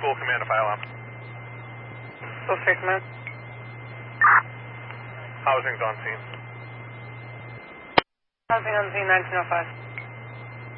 School Command to file on. School 3 Command. Housing's on scene. Housing on scene 1905.